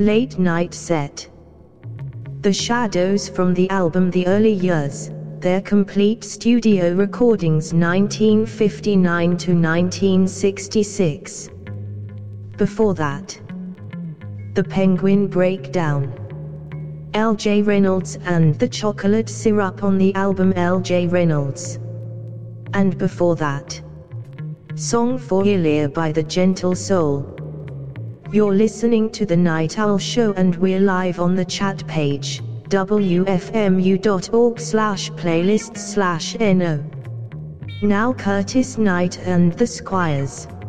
Late Night Set. The Shadows from the album The Early Years, their complete studio recordings 1959 to 1966. Before that, The Penguin Breakdown. L.J. Reynolds and the Chocolate Syrup on the album L.J. Reynolds. And before that, Song for Ilya by The Gentle Soul. You're listening to The Night Owl Show and we're live on the chat page, wfmu.org/playlists/no. Now Curtis Knight and the Squires.